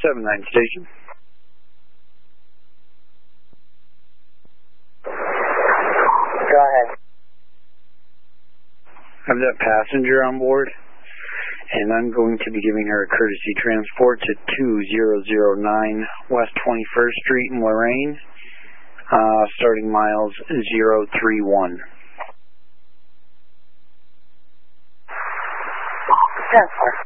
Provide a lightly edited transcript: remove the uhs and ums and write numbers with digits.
79 station. Go ahead. I have that passenger on board, and I'm going to be giving her a courtesy transport to 2009 West 21st Street in Lorraine, starting miles 031. 10-4.